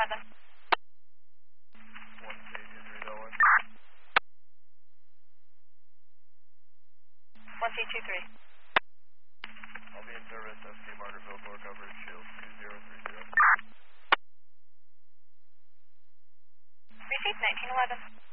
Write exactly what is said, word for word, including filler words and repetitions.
eleven. one C two three Delaware. one C two three. I'll be in service, S T Margaretville, floor coverage, shield two zero three zero. Receipt nineteen eleven.